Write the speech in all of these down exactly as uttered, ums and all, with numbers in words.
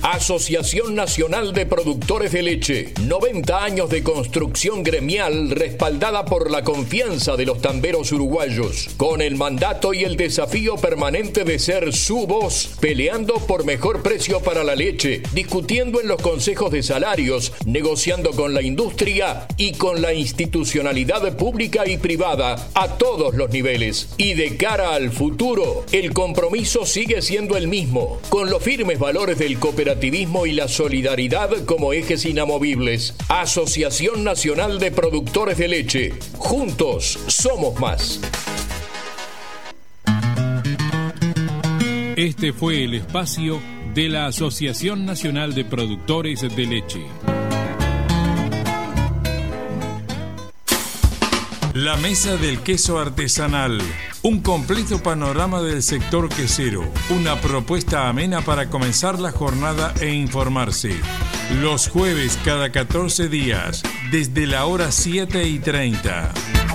Asociación Nacional de Productores de Leche. noventa años de construcción gremial respaldada por la confianza de los tamberos uruguayos, con el mandato y el desafío permanente de ser su voz, peleando por mejor precio para la leche, discutiendo en los consejos de salarios, negociando con la industria y con la institucionalidad pública y privada a todos los niveles. Y de cara al futuro, el compromiso sigue siendo el mismo, con los firmes valores del cooperativismo y la solidaridad como ejes inamovibles. Asociación Nacional de Productores de Leche. Juntos somos más. Este fue el espacio de la Asociación Nacional de Productores de Leche. La Mesa del Queso Artesanal. Un completo panorama del sector quesero. Una propuesta amena para comenzar la jornada e informarse. Los jueves cada catorce días, desde la hora siete y treinta.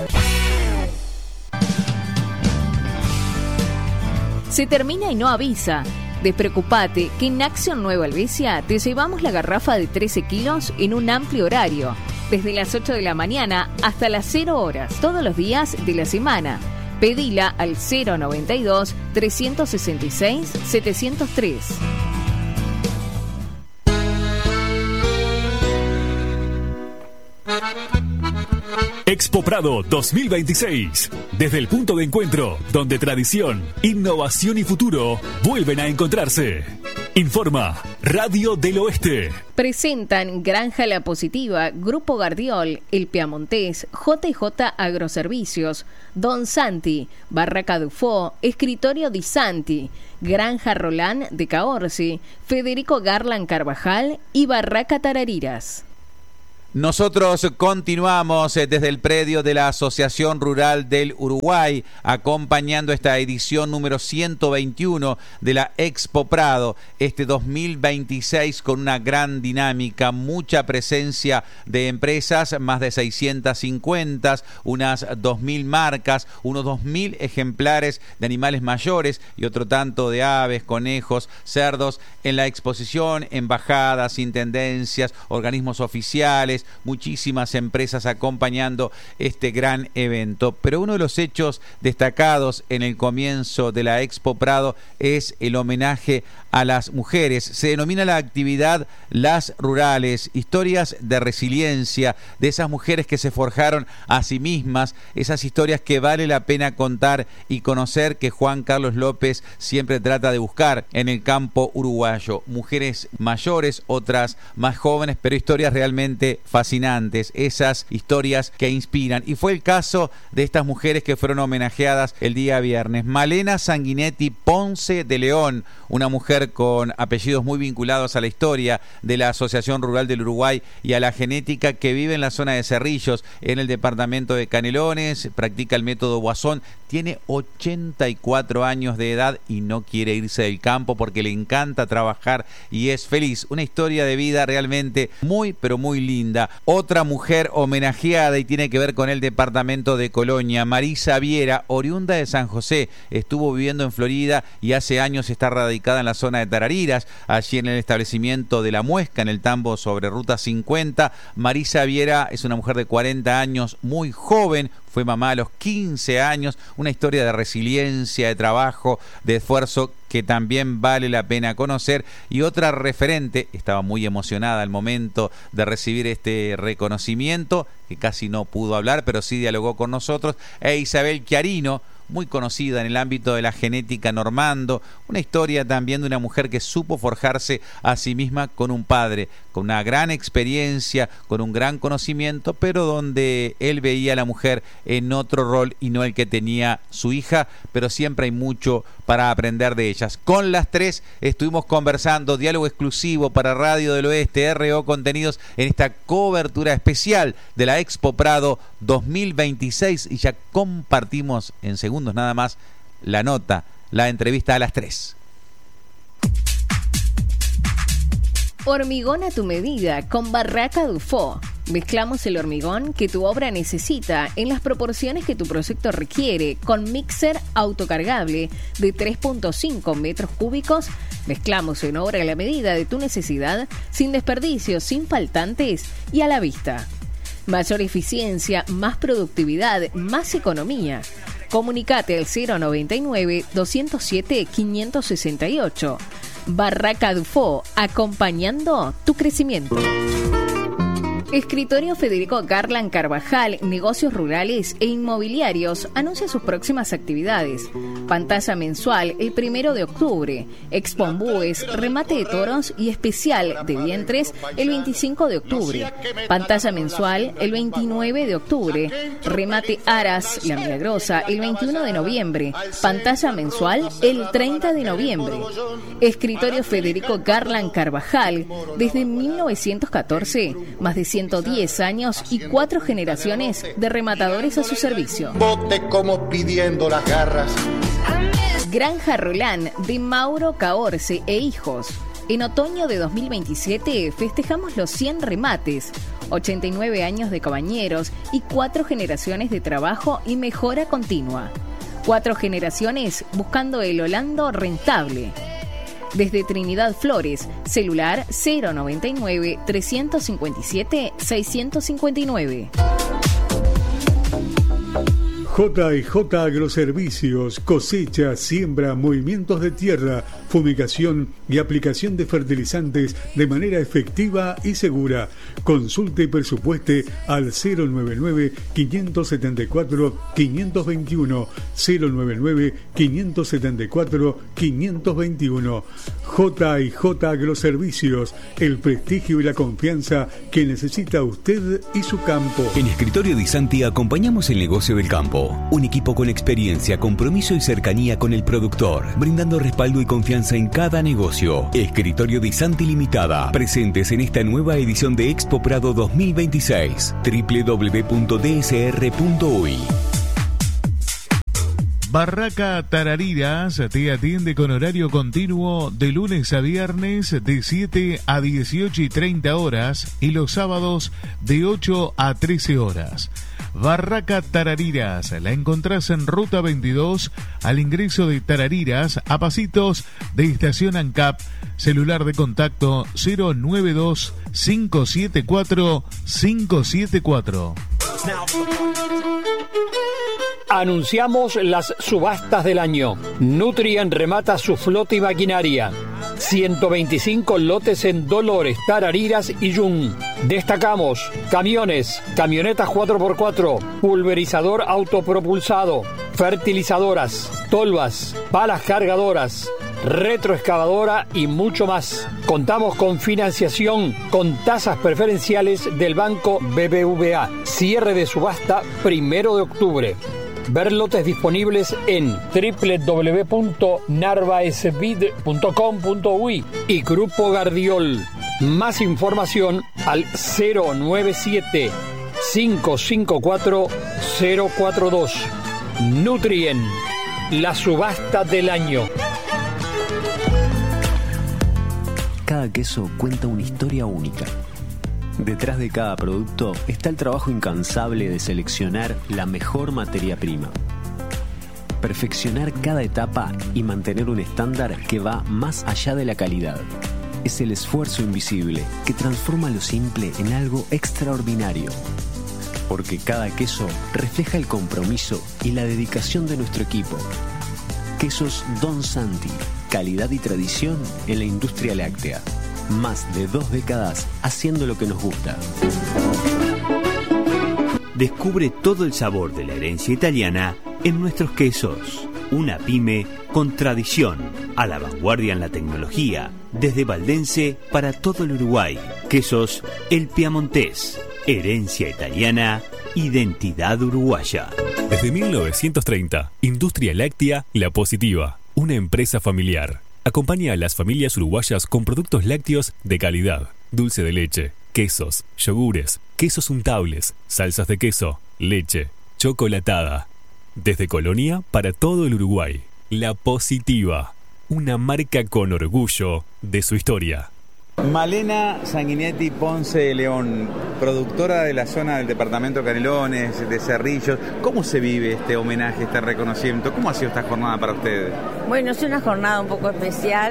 Se termina y no avisa. Despreocupate que en Acción Nueva Helvecia te llevamos la garrafa de trece kilos en un amplio horario, desde las ocho de la mañana hasta las cero horas, todos los días de la semana. Pedila al cero noventa y dos, trescientos sesenta y seis, setecientos tres. Expo Prado dos mil veintiséis. Desde el punto de encuentro, donde tradición, innovación y futuro vuelven a encontrarse. Informa Radio del Oeste. Presentan Granja La Positiva, Grupo Gardiol, El Piamontés, J J Agroservicios, Don Santi, Barraca Dufó, Escritorio Di Santi, Granja Rolán de Caorsi, Federico Garland Carvajal y Barraca Tarariras. Nosotros continuamos desde el predio de la Asociación Rural del Uruguay, acompañando esta edición número ciento veintiuno de la Expo Prado, este dos mil veintiséis, con una gran dinámica, mucha presencia de empresas, más de seiscientas cincuenta, unas dos mil marcas, unos dos mil ejemplares de animales mayores y otro tanto de aves, conejos, cerdos en la exposición, embajadas, intendencias, organismos oficiales, muchísimas empresas acompañando este gran evento. Pero uno de los hechos destacados en el comienzo de la Expo Prado es el homenaje a las mujeres. Se denomina la actividad Las Rurales, historias de resiliencia de esas mujeres que se forjaron a sí mismas, esas historias que vale la pena contar y conocer, que Juan Carlos López siempre trata de buscar en el campo uruguayo. Mujeres mayores, otras más jóvenes, pero historias realmente fascinantes, esas historias que inspiran. Y fue el caso de estas mujeres que fueron homenajeadas el día viernes. Malena Sanguinetti Ponce de León, una mujer con apellidos muy vinculados a la historia de la Asociación Rural del Uruguay y a la genética, que vive en la zona de Cerrillos, en el departamento de Canelones, practica el método Boisson, tiene ochenta y cuatro años de edad y no quiere irse del campo porque le encanta trabajar y es feliz. Una historia de vida realmente muy, pero muy linda. Otra mujer homenajeada y tiene que ver con el departamento de Colonia, Marisa Viera, oriunda de San José, estuvo viviendo en Florida y hace años está radicada en la zona de Tarariras, allí en el establecimiento de La Muesca, en el tambo sobre Ruta cincuenta. Marisa Viera es una mujer de cuarenta años, muy joven, fue mamá a los quince años, una historia de resiliencia, de trabajo, de esfuerzo que también vale la pena conocer. Y otra referente, estaba muy emocionada al momento de recibir este reconocimiento, que casi no pudo hablar, pero sí dialogó con nosotros, e Isabel Chiarino, muy conocida en el ámbito de la genética normando, una historia también de una mujer que supo forjarse a sí misma con un padre, con una gran experiencia, con un gran conocimiento, pero donde él veía a la mujer en otro rol y no el que tenía su hija, pero siempre hay mucho para aprender de ellas. Con las tres estuvimos conversando, diálogo exclusivo para Radio del Oeste, R O Contenidos, en esta cobertura especial de la Expo Prado dos mil veintiséis, y ya compartimos en segundos nada más la nota, la entrevista a las tres. Hormigón a tu medida con Barraca Dufó. Mezclamos el hormigón que tu obra necesita en las proporciones que tu proyecto requiere con mixer autocargable de tres punto cinco metros cúbicos. Mezclamos en obra a la medida de tu necesidad, sin desperdicios, sin faltantes y a la vista. Mayor eficiencia, más productividad, más economía. Comunicate al cero noventa y nueve, doscientos siete, quinientos sesenta y ocho. Barraca Dufo, acompañando tu crecimiento. Escritorio Federico Garland Carvajal, negocios rurales e inmobiliarios, anuncia sus próximas actividades. Pantalla mensual el primero de octubre, Expombúes, remate de toros y especial de vientres el veinticinco de octubre. Pantalla mensual el veintinueve de octubre, remate aras, la milagrosa, el veintiuno de noviembre. Pantalla mensual el treinta de noviembre. Escritorio Federico Garland Carvajal, desde mil novecientos catorce, más de ciento diez años y cuatro generaciones de rematadores a su servicio. Bote como pidiendo las garras. Granja Rolán de Mauro Caorce e Hijos. En otoño de dos mil veintisiete festejamos los cien remates, ochenta y nueve años de cabañeros y cuatro generaciones de trabajo y mejora continua. Cuatro generaciones buscando el Holando rentable. Desde Trinidad Flores, celular cero noventa y nueve, trescientos cincuenta y siete, seiscientos cincuenta y nueve. J y J Agroservicios, cosecha, siembra, movimientos de tierra, fumigación y aplicación de fertilizantes de manera efectiva y segura. Consulte y presupueste al cero noventa y nueve, quinientos setenta y cuatro, quinientos veintiuno, cero noventa y nueve, quinientos setenta y cuatro, quinientos veintiuno. J y J Agroservicios, el prestigio y la confianza que necesita usted y su campo. En Escritorio Di Santi acompañamos el negocio del campo. Un equipo con experiencia, compromiso y cercanía con el productor, brindando respaldo y confianza en cada negocio. Escritorio Di Santi Limitada, presentes en esta nueva edición de Expo Prado dos mil veintiséis. doble u doble u doble u punto d s r punto u y. Barraca Tarariras te atiende con horario continuo de lunes a viernes de siete a dieciocho y treinta horas y los sábados de ocho a trece horas. Barraca Tarariras, la encontrás en Ruta veintidós, al ingreso de Tarariras, a pasitos de Estación ANCAP, celular de contacto cero nueve dos, cinco siete cuatro, cinco siete cuatro. Anunciamos las subastas del año. Nutrien remata su flota y maquinaria. ciento veinticinco lotes en Dolores, Tarariras y Yun. Destacamos camiones, camionetas cuatro por cuatro, pulverizador autopropulsado, fertilizadoras, tolvas, palas cargadoras, retroexcavadora y mucho más. Contamos con financiación con tasas preferenciales del Banco B B V A. Cierre de subasta primero de octubre. Ver lotes disponibles en doble u doble u doble u punto narvaesvid punto com punto u y y Grupo Gardiol. Más información al cero nueve siete, cinco cinco cuatro, cero cuatro dos. Nutrien, la subasta del año. Cada queso cuenta una historia única. Detrás de cada producto está el trabajo incansable de seleccionar la mejor materia prima. Perfeccionar cada etapa y mantener un estándar que va más allá de la calidad. Es el esfuerzo invisible que transforma lo simple en algo extraordinario. Porque cada queso refleja el compromiso y la dedicación de nuestro equipo. Quesos Don Santi, calidad y tradición en la industria láctea. Más de dos décadas haciendo lo que nos gusta. Descubre todo el sabor de la herencia italiana en nuestros quesos. Una pyme con tradición, a la vanguardia en la tecnología, desde Valdense para todo el Uruguay. Quesos El Piamontés, herencia italiana, identidad uruguaya. Desde mil novecientos treinta, Industria Láctea La Positiva, una empresa familiar. Acompaña a las familias uruguayas con productos lácteos de calidad, dulce de leche, quesos, yogures, quesos untables, salsas de queso, leche, chocolatada. Desde Colonia para todo el Uruguay. La Positiva, una marca con orgullo de su historia. Malena Sanguinetti Ponce de León, productora de la zona del departamento Canelones, de Cerrillos. ¿Cómo se vive este homenaje, este reconocimiento? ¿Cómo ha sido esta jornada para ustedes? Bueno, es una jornada un poco especial.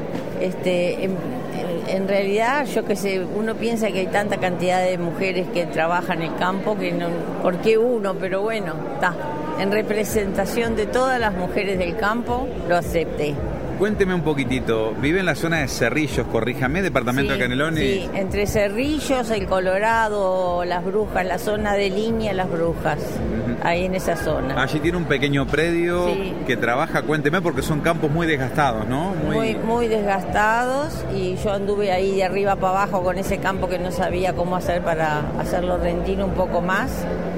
Este, en, en, en realidad, yo que sé, uno piensa que hay tanta cantidad de mujeres que trabajan en el campo que no, ¿por qué uno? Pero bueno, está. En representación de todas las mujeres del campo, lo acepté. Cuénteme un poquitito, vive en la zona de Cerrillos, corríjame, departamento sí, de Canelones. Sí, entre Cerrillos, El Colorado, Las Brujas, la zona de línea Las Brujas, uh-huh. Ahí en esa zona. Allí tiene un pequeño predio sí. que trabaja, cuénteme, porque son campos muy desgastados, ¿no? Muy... muy, muy desgastados, y yo anduve ahí de arriba para abajo con ese campo que no sabía cómo hacer para hacerlo rendir un poco más.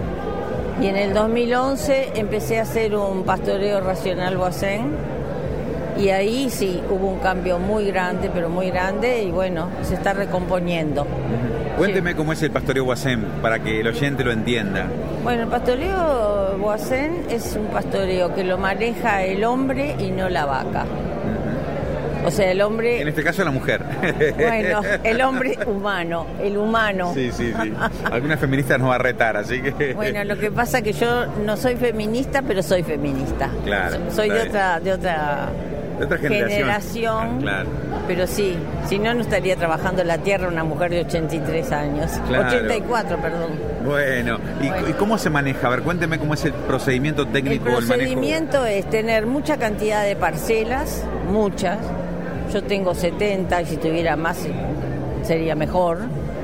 Y en el dos mil once empecé a hacer un pastoreo racional Boisén. Y ahí sí, hubo un cambio muy grande, pero muy grande, y bueno, se está recomponiendo. Uh-huh. Cuénteme sí. cómo es el pastoreo Boisén, para que el oyente lo entienda. Bueno, el pastoreo Boisén es un pastoreo que lo maneja el hombre y no la vaca. Uh-huh. O sea, el hombre... En este caso la mujer. Bueno, el hombre humano, el humano. Sí, sí, sí. Algunas feministas nos va a retar, así que... Bueno, lo que pasa es que yo no soy feminista, pero soy feminista. Claro. Soy de otra... De otra De otra generación, generación claro. Pero sí, si no, no estaría trabajando en la tierra una mujer de ochenta y tres años. Claro. ochenta y cuatro, perdón. Bueno, ¿y, bueno. ¿y cómo se maneja? A ver, cuénteme cómo es el procedimiento técnico. El procedimiento es tener mucha cantidad de parcelas, muchas. Yo tengo setenta, y si tuviera más sería mejor.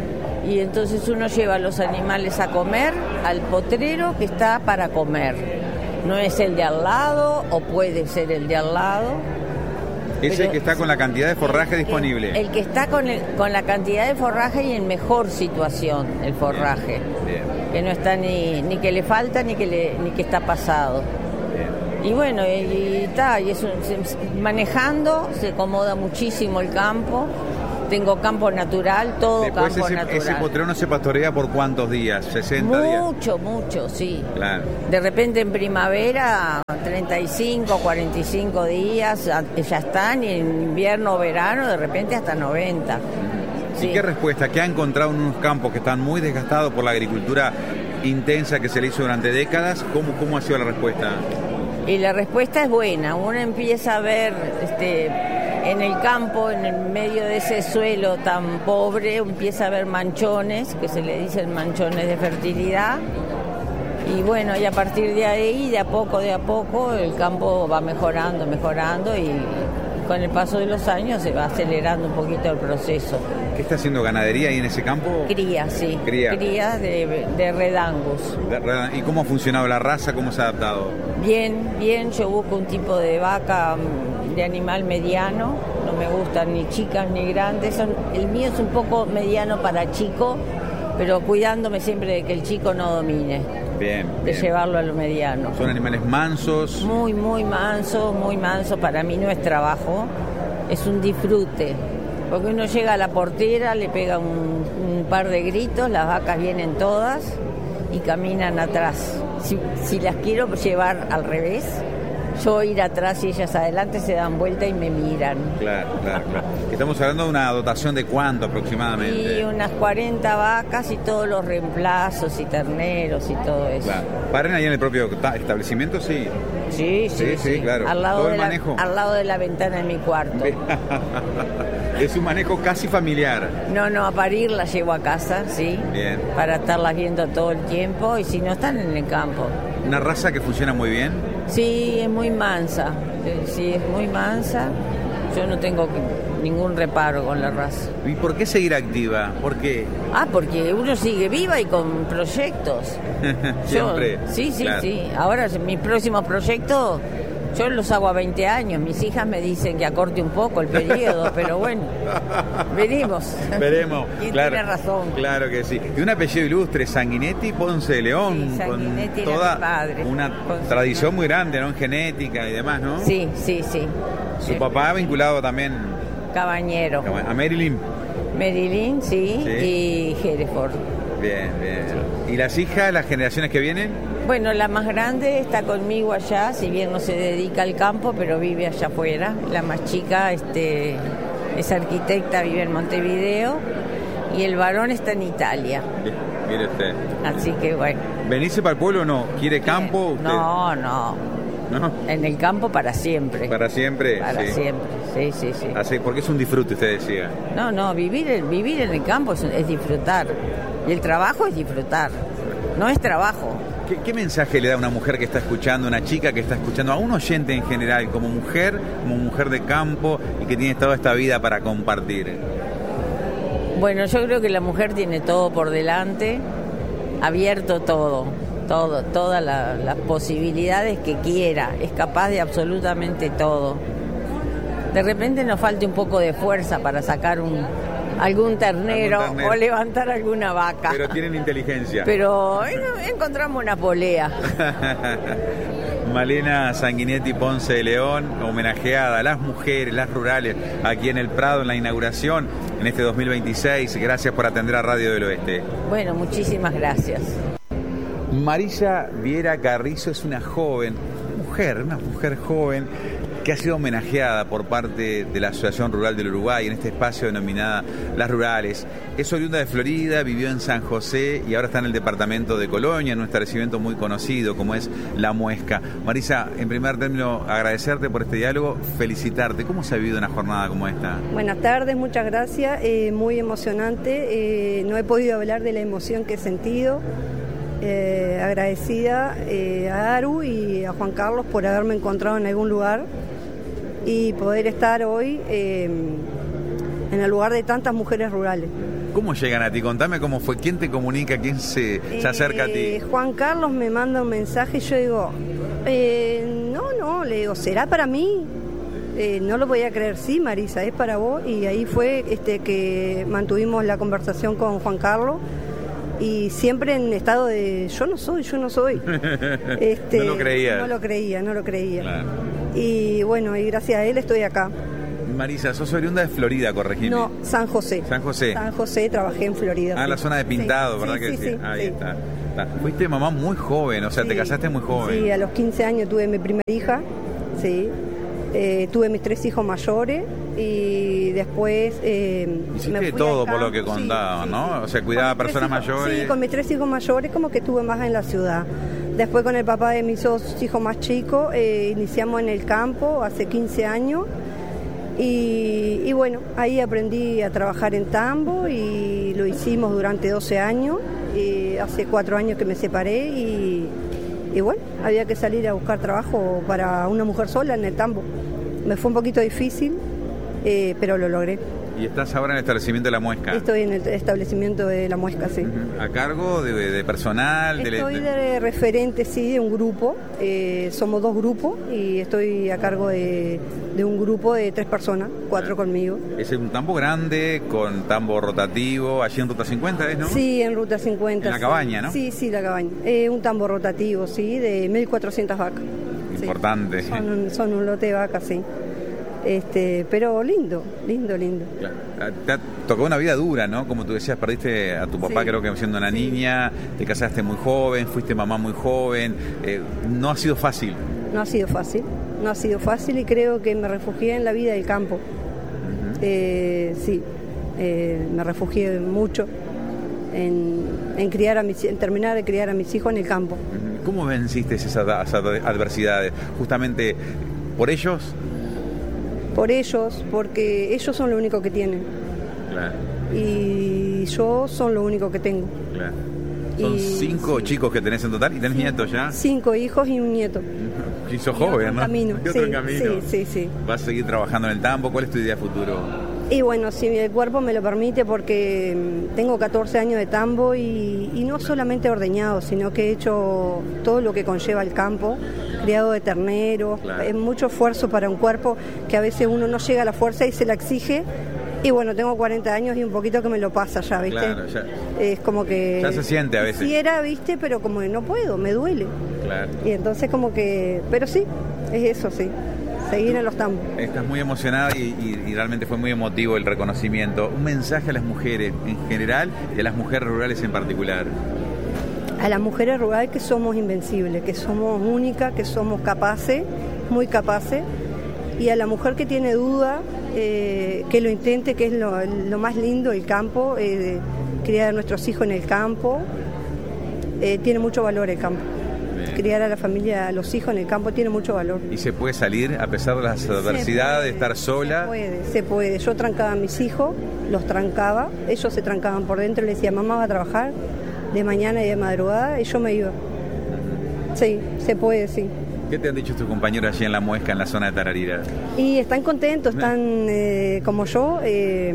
Y entonces uno lleva a los animales a comer al potrero que está para comer. No es el de al lado, o puede ser el de al lado. Es el que está con la cantidad de forraje el, disponible. El que está con, el, con la cantidad de forraje y en mejor situación, el forraje. Bien, bien. Que no está ni, ni que le falta ni que, le, ni que está pasado. Bien. Y bueno, y está, y, y, y es un, se, manejando se acomoda muchísimo el campo. Tengo campo natural, todo Después campo ese, natural. ¿Ese potrero no se pastorea por cuántos días? ¿sesenta mucho, días? Mucho, mucho, sí. Claro. De repente en primavera, treinta y cinco, cuarenta y cinco días ya están, y en invierno o verano, de repente hasta noventa. ¿Y sí. qué respuesta? ¿Qué ha encontrado en unos campos que están muy desgastados por la agricultura intensa que se le hizo durante décadas? ¿Cómo, cómo ha sido la respuesta? Y la respuesta es buena. Uno empieza a ver... este en el campo, en el medio de ese suelo tan pobre, empieza a haber manchones, que se le dicen manchones de fertilidad. Y bueno, y a partir de ahí, de a poco, de a poco, el campo va mejorando, mejorando, y con el paso de los años se va acelerando un poquito el proceso. ¿Qué está haciendo ganadería ahí en ese campo? Cría, sí. Cría. Cría de, de Red Angus. ¿Y cómo ha funcionado la raza? ¿Cómo se ha adaptado? Bien, bien. Yo busco un tipo de vaca, de animal mediano. No me gustan ni chicas ni grandes. Son, el mío es un poco mediano para chico, pero cuidándome siempre de que el chico no domine. Bien, de bien. Llevarlo a lo mediano. ¿Son animales mansos? Muy, muy mansos, muy mansos. Para mí no es trabajo, es un disfrute. Porque uno llega a la portera, le pega un, un par de gritos, las vacas vienen todas y caminan atrás. Si, si las quiero llevar al revés, yo ir atrás y ellas adelante, se dan vuelta y me miran. Claro, claro, claro. Estamos hablando de una dotación de cuánto aproximadamente. Y unas cuarenta vacas y todos los reemplazos y terneros y todo eso. Claro. ¿Paren ahí en el propio establecimiento? Sí. Sí, sí, sí, sí, sí. claro. Al lado, ¿Todo de el la, manejo? al lado de la ventana de mi cuarto. Es un manejo casi familiar. No, no, a parir las llevo a casa, sí. Bien. Para estarlas viendo todo el tiempo, y si no, están en el campo. ¿Una raza que funciona muy bien? Sí, es muy mansa. Sí, es muy mansa. Yo no tengo ningún reparo con la raza. ¿Y por qué seguir activa? ¿Por qué? Ah, porque uno sigue viva y con proyectos. Siempre. Yo, sí, sí, claro. sí. Ahora mis próximos proyectos yo los hago a veinte años. Mis hijas me dicen que acorte un poco el periodo, pero bueno, veremos. Veremos. ¿Quién claro, tiene razón? Claro que sí. Y un apellido ilustre, Sanguinetti Ponce de León, sí, Sanguinetti con toda era mi padre. una Ponce tradición muy grande, ¿no? En genética y demás, ¿no? Sí, sí, sí. Su sí. papá vinculado también Cabañero. a Marilyn. Marilyn, sí, sí. Y Hereford. Bien, bien. ¿Y las hijas, las generaciones que vienen? Bueno, la más grande está conmigo allá, si bien no se dedica al campo, pero vive allá afuera. La más chica este, es arquitecta, vive en Montevideo, y el varón está en Italia. Mire usted. Así que bueno. ¿Venirse para el pueblo o no? ¿Quiere campo usted? No, no. ¿No? En el campo para siempre. ¿Para siempre? Para sí. siempre, sí, sí, sí. Así, porque es un disfrute, usted decía. No, no, vivir, vivir en el campo es, es disfrutar. Y el trabajo es disfrutar. No es trabajo. ¿Qué, ¿Qué mensaje le da a una mujer que está escuchando, una chica que está escuchando, a un oyente en general, como mujer, como mujer de campo y que tiene toda esta vida para compartir? Bueno, yo creo que la mujer tiene todo por delante, abierto todo, todo, todas la, las posibilidades que quiera, es capaz de absolutamente todo. De repente nos falta un poco de fuerza para sacar un algún ternero, algún ternero o levantar alguna vaca. Pero tienen inteligencia. Pero eh, encontramos una polea. Malena Sanguinetti Ponce de León, homenajeada a las mujeres, las rurales, aquí en el Prado, en la inauguración, en este dos mil veintiséis. Gracias por atender a Radio del Oeste. Bueno, muchísimas gracias. Marilla Viera Carrizo es una joven, mujer, una mujer joven, que ha sido homenajeada por parte de la Asociación Rural del Uruguay en este espacio denominada Las Rurales. Es oriunda de Florida, vivió en San José y ahora está en el departamento de Colonia, en un establecimiento muy conocido como es La Muesca. Marisa, en primer término, agradecerte por este diálogo, felicitarte. ¿Cómo se ha vivido una jornada como esta? Buenas tardes, muchas gracias, eh, muy emocionante. Eh, no he podido hablar de la emoción que he sentido. Eh, agradecida eh, a Aru y a Juan Carlos por haberme encontrado en algún lugar y poder estar hoy eh, en el lugar de tantas mujeres rurales. ¿Cómo llegan a ti? Contame cómo fue, quién te comunica, quién se, se acerca eh, a ti. Juan Carlos me manda un mensaje y yo digo, eh, no, no, le digo, ¿será para mí? Eh, no lo podía creer, sí, Marisa, es para vos. Y ahí fue este, que mantuvimos la conversación con Juan Carlos. Y siempre en estado de yo no soy, yo no soy. Este, no lo creía. No lo creía, no lo creía. Claro. Y bueno, y gracias a él estoy acá. Marisa, sos oriunda de Florida, corregime. No, San José. San José. San José, trabajé en Florida. Ah, sí. La zona de Pintado, sí, ¿verdad sí, que sí? sí, sí Ahí sí. Está, está. Fuiste mamá muy joven, o sea, sí. Te casaste muy joven. Sí, a los quince años tuve mi primera hija, sí. Eh, tuve mis tres hijos mayores y después eh, hiciste de todo por lo que contaba, sí, ¿no? Sí, sí. O sea, cuidaba a personas hijos, mayores. Sí, con mis tres hijos mayores como que estuve más en la ciudad. Después con el papá de mis dos hijos más chicos eh, iniciamos en el campo hace quince años y, y bueno, ahí aprendí a trabajar en tambo y lo hicimos durante doce años. Y hace cuatro años que me separé y Y bueno, había que salir a buscar trabajo para una mujer sola en el tambo. Me fue un poquito difícil, eh, pero lo logré. ¿Y estás ahora en el establecimiento de La Muesca? Estoy en el establecimiento de La Muesca, sí. ¿A cargo de, de personal? Estoy de, de referente, sí, de un grupo. Eh, somos dos grupos y estoy a cargo de, de un grupo de tres personas, cuatro conmigo. Es un tambo grande, con tambo rotativo, allí en Ruta cincuenta, ¿es, no? Sí, en Ruta cincuenta. En la sí. cabaña, ¿no? Sí, sí, la cabaña. Eh, un tambo rotativo, sí, de mil cuatrocientas vacas. Importante. Sí. Son, un, son un lote de vacas, sí. Este, pero lindo, lindo, lindo. Claro. Te ha tocado una vida dura, ¿no? Como tú decías, perdiste a tu papá, sí. Creo que siendo una sí. niña, te casaste muy joven, fuiste mamá muy joven. Eh, no ha sido fácil. No ha sido fácil, no ha sido fácil y creo que me refugié en la vida del campo. Uh-huh. eh, sí, eh, me refugié mucho en, en, criar a mis, en terminar de criar a mis hijos en el campo. Uh-huh. ¿Cómo venciste esas, esas adversidades? Justamente por ellos. Por ellos, porque ellos son lo único que tienen. Claro. Y yo son lo único que tengo. Claro. Son y, cinco sí. chicos que tenés en total y tenés sí. nietos ya. Cinco hijos y un nieto. Y sos joven, ¿no? Camino. Y otro sí, camino. Sí, sí, sí. ¿Vas a seguir trabajando en el tambo? ¿Cuál es tu idea de futuro? Y bueno, si el cuerpo me lo permite, porque tengo catorce años de tambo y, y no solamente ordeñado, sino que he hecho todo lo que conlleva el campo, criado de terneros, claro. Es mucho esfuerzo para un cuerpo que a veces uno no llega a la fuerza y se la exige. Y bueno, tengo cuarenta años y un poquito que me lo pasa ya, ¿viste? Claro, ya. Es como que... Ya se siente a veces. Quisiera, ¿viste? Pero como que no puedo, me duele. Claro. Y entonces como que... Pero sí, es eso, sí. Seguir en los tambos. Estás muy emocionada y, y, y realmente fue muy emotivo el reconocimiento. Un mensaje a las mujeres en general y a las mujeres rurales en particular. A las mujeres rurales que somos invencibles, que somos únicas, que somos capaces, muy capaces. Y a la mujer que tiene duda, eh, que lo intente, que es lo, lo más lindo, el campo, eh, criar a nuestros hijos en el campo. Eh, tiene mucho valor el campo. Bien. Criar a la familia, a los hijos en el campo tiene mucho valor. ¿Y se puede salir a pesar de las adversidades, de estar sola? Se puede, se puede. Yo trancaba a mis hijos, los trancaba, ellos se trancaban por dentro y les decía, mamá va a trabajar de mañana y de madrugada, y yo me iba. Sí, se puede, sí. ¿Qué te han dicho tus compañeros allí en La Muesca, en la zona de Tararira? Y están contentos, están eh, como yo, eh,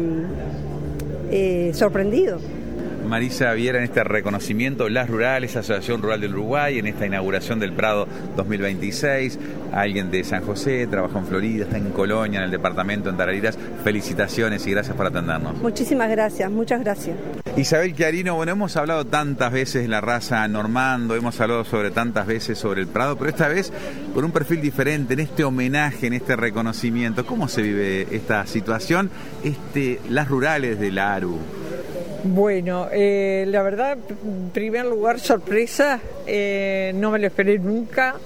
eh, sorprendidos. Marisa Viera, en este reconocimiento, Las Rurales, Asociación Rural del Uruguay, en esta inauguración del Prado dos mil veintiséis, alguien de San José, trabajó en Florida, está en Colonia, en el departamento, en Tarariras. Felicitaciones y gracias por atendernos. Muchísimas gracias, muchas gracias. Isabel Chiarino, bueno, hemos hablado tantas veces de la raza Normando, hemos hablado sobre tantas veces sobre el Prado, pero esta vez con un perfil diferente, en este homenaje, en este reconocimiento. ¿Cómo se vive esta situación, este Las Rurales del Aru? Bueno, eh, la verdad, en primer lugar, sorpresa, eh, no me lo esperé nunca.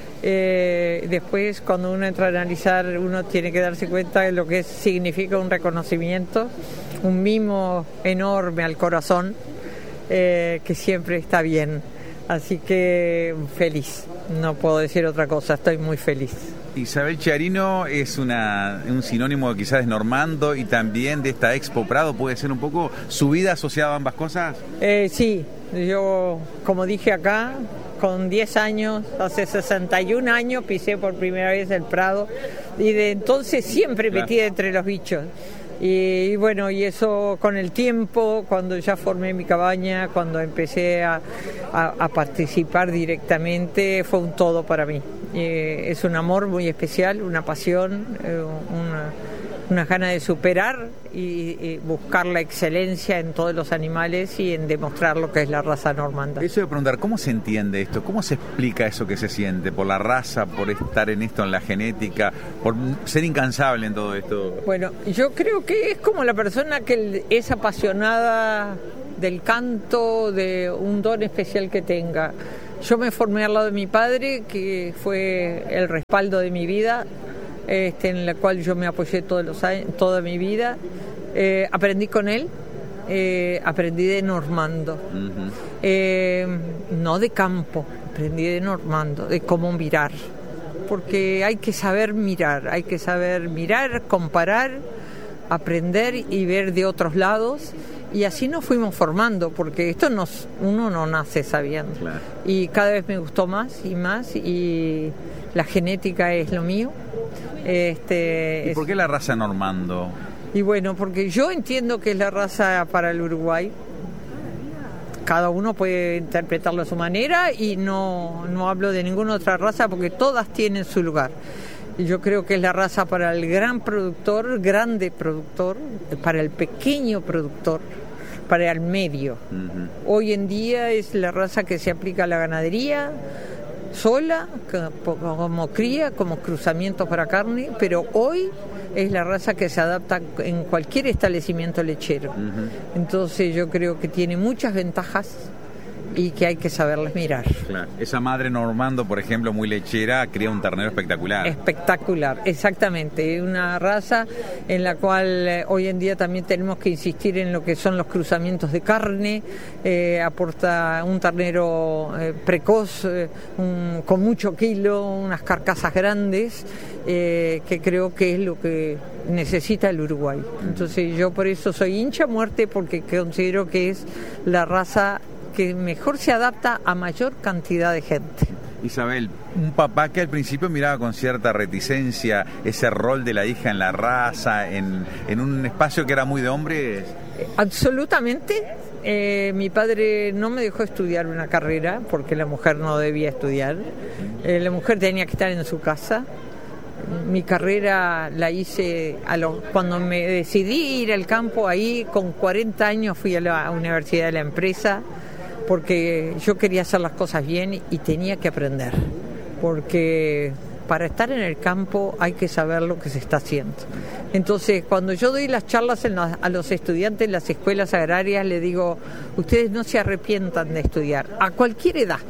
Eh, después, cuando uno entra a analizar, uno tiene que darse cuenta de lo que significa un reconocimiento, un mimo enorme al corazón, eh, que siempre está bien. Así que feliz, no puedo decir otra cosa, estoy muy feliz. Isabel Chiarino es una, un sinónimo quizás de Normando y también de esta Expo Prado. ¿Puede ser un poco su vida asociada a ambas cosas? Eh, sí, yo, como dije acá, con diez años, hace sesenta y un años pisé por primera vez el Prado y de entonces siempre Claro. metí entre los bichos. Y, y bueno, y eso con el tiempo, cuando ya formé mi cabaña, cuando empecé a, a, a participar directamente, fue un todo para mí. Eh, es un amor muy especial, una pasión, eh, una, una ganas de superar y, y buscar la excelencia en todos los animales y en demostrar lo que es la raza normanda. Eso de preguntar, ¿cómo se entiende esto? ¿Cómo se explica eso que se siente? ¿Por la raza, por estar en esto, en la genética, por ser incansable en todo esto? Bueno, yo creo que es como la persona que es apasionada del canto, de un don especial que tenga. Yo me formé al lado de mi padre, que fue el respaldo de mi vida, este, en la cual yo me apoyé todos los años, toda mi vida. Eh, aprendí con él, eh, aprendí de Normando, uh-huh. eh, no de campo, aprendí de Normando, de cómo mirar, porque hay que saber mirar, hay que saber mirar, comparar, aprender y ver de otros lados. Y así nos fuimos formando, porque esto nos, uno no nace sabiendo. Claro. Y cada vez me gustó más y más, y la genética es lo mío. Este, ¿Y por qué la raza Normando? Y bueno, porque yo entiendo que es la raza para el Uruguay. Cada uno puede interpretarlo a su manera y no, no hablo de ninguna otra raza porque todas tienen su lugar. Y yo creo que es la raza para el gran productor, grande productor, para el pequeño productor, para el medio. Uh-huh. Hoy en día es la raza que se aplica a la ganadería sola, como cría, como cruzamientos para carne, pero hoy es la raza que se adapta en cualquier establecimiento lechero. Uh-huh. Entonces yo creo que tiene muchas ventajas y que hay que saberles mirar. Claro. Esa madre Normando, por ejemplo, muy lechera, cría un ternero espectacular. Espectacular, exactamente. Una raza en la cual eh, hoy en día también tenemos que insistir en lo que son los cruzamientos de carne. Eh, aporta un ternero eh, precoz, eh, un, con mucho kilo, unas carcasas grandes, eh, que creo que es lo que necesita el Uruguay. Entonces yo por eso soy hincha a muerte, porque considero que es la raza que mejor se adapta a mayor cantidad de gente. Isabel, un papá que al principio miraba con cierta reticencia ese rol de la hija en la raza, en, en un espacio que era muy de hombres. Absolutamente. Eh, mi padre no me dejó estudiar una carrera porque la mujer no debía estudiar. Eh, la mujer tenía que estar en su casa. Mi carrera la hice a lo, cuando me decidí ir al campo, ahí con cuarenta años fui a la Universidad de la Empresa, porque yo quería hacer las cosas bien y tenía que aprender, porque para estar en el campo hay que saber lo que se está haciendo. Entonces, cuando yo doy las charlas en la, a los estudiantes en las escuelas agrarias, les digo, ustedes no se arrepientan de estudiar, a cualquier edad.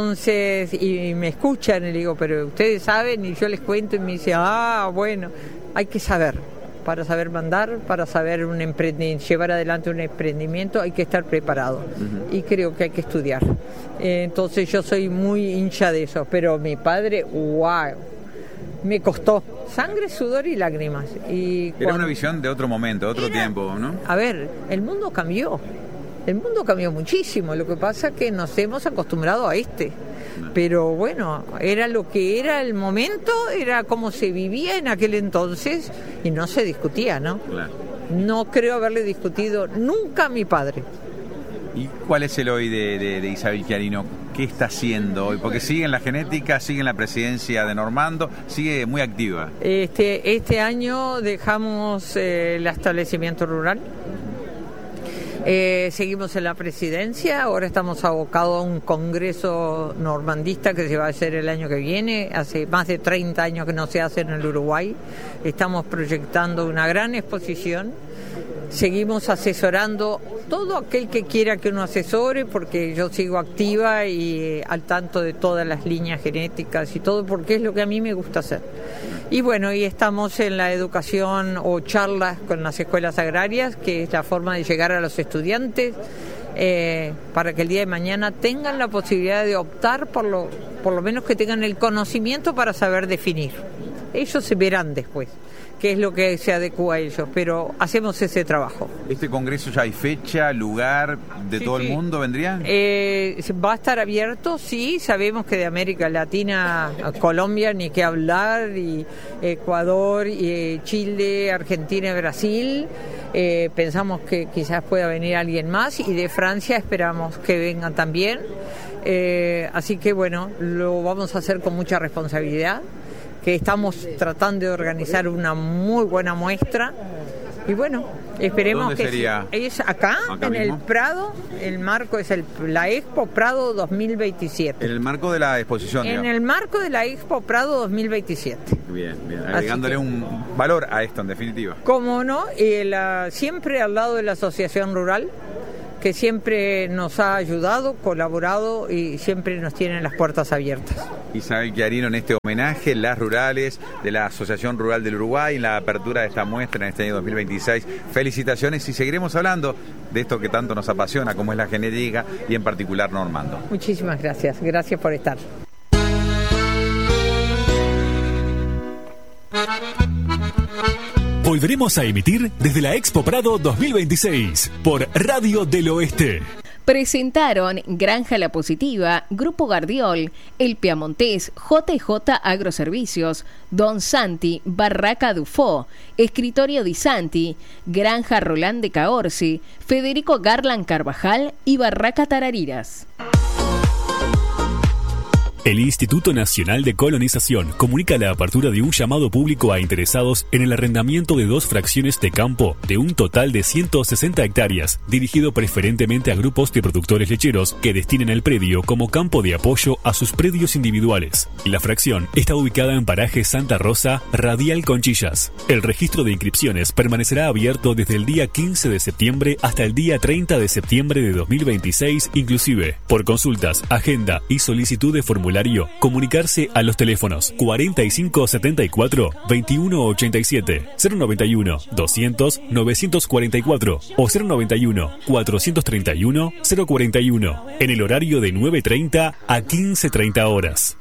Entonces, y me escuchan y le digo, pero ustedes saben, y yo les cuento y me dicen, ah, bueno, hay que saber. Para saber mandar, para saber un emprendi- llevar adelante un emprendimiento hay que estar preparado. Uh-huh. Y creo que hay que estudiar. Eh, entonces yo soy muy hincha de eso, pero mi padre, wow, me costó sangre, sudor y lágrimas. Y Era cuando... una visión de otro momento, de otro Era... tiempo, ¿no? A ver, el mundo cambió. El mundo cambió muchísimo. Lo que pasa es que nos hemos acostumbrado a este. Pero bueno, era lo que era el momento, era como se vivía en aquel entonces y no se discutía, ¿no? Claro. No creo haberle discutido nunca a mi padre. ¿Y cuál es el hoy de, de, de Isabel Chiarino? ¿Qué está haciendo hoy? Porque sigue en la genética, sigue en la presidencia de Normando, sigue muy activa. Este, este año dejamos eh, el establecimiento rural. Eh, seguimos en la presidencia, ahora estamos abocados a un congreso normandista que se va a hacer el año que viene, hace más de treinta años que no se hace en el Uruguay, estamos proyectando una gran exposición, seguimos asesorando todo aquel que quiera que uno asesore, porque yo sigo activa y eh, al tanto de todas las líneas genéticas y todo, porque es lo que a mí me gusta hacer. Y bueno, y estamos en la educación o charlas con las escuelas agrarias, que es la forma de llegar a los estudiantes eh, para que el día de mañana tengan la posibilidad de optar, por lo, por lo menos que tengan el conocimiento para saber definir. Ellos se verán después qué es lo que se adecua a ellos, pero hacemos ese trabajo. ¿Este congreso ya hay fecha, lugar, de sí, todo sí. el mundo vendría? Eh, va a estar abierto, sí, sabemos que de América Latina, Colombia, ni qué hablar, y Ecuador, y Chile, Argentina y Brasil, eh, pensamos que quizás pueda venir alguien más, y de Francia esperamos que vengan también, eh, así que bueno, lo vamos a hacer con mucha responsabilidad, que estamos tratando de organizar una muy buena muestra y bueno, esperemos ¿Dónde que sería? Es acá, acá en mismo? El Prado, el marco es el, la Expo Prado dos mil veintisiete. En el marco de la exposición. En digamos. el marco de la Expo Prado dos mil veintisiete. Bien, bien, agregándole que, un valor a esto en definitiva. Cómo no, eh, la, siempre al lado de la Asociación Rural, que siempre nos ha ayudado, colaborado y siempre nos tienen las puertas abiertas. Isabel Chiarino, en este homenaje, las rurales de la Asociación Rural del Uruguay, en la apertura de esta muestra en este año dos mil veintiséis. Felicitaciones y seguiremos hablando de esto que tanto nos apasiona, como es la genética y en particular Normando. Muchísimas gracias, gracias por estar. Volveremos a emitir desde la Expo Prado dos mil veintiséis por Radio del Oeste. Presentaron Granja La Positiva, Grupo Gardiol, El Piamontés, J J Agroservicios, Don Santi, Barraca Dufó, Escritorio Di Santi, Granja Rolán de Caorsi, Federico Garland Carvajal y Barraca Tarariras. El Instituto Nacional de Colonización comunica la apertura de un llamado público a interesados en el arrendamiento de dos fracciones de campo de un total de ciento sesenta hectáreas, dirigido preferentemente a grupos de productores lecheros que destinen el predio como campo de apoyo a sus predios individuales. La fracción está ubicada en paraje Santa Rosa, Radial Conchillas. El registro de inscripciones permanecerá abierto desde el día quince de septiembre hasta el día treinta de septiembre de dos mil veintiséis inclusive. Por consultas, agenda y solicitud de formulario, comunicarse a los teléfonos cuarenta y cinco setenta y cuatro, veintiuno ochenta y siete, cero noventa y uno, doscientos, novecientos cuarenta y cuatro o cero noventa y uno, cuatrocientos treinta y uno, cero cuarenta y uno en el horario de nueve treinta a quince treinta horas.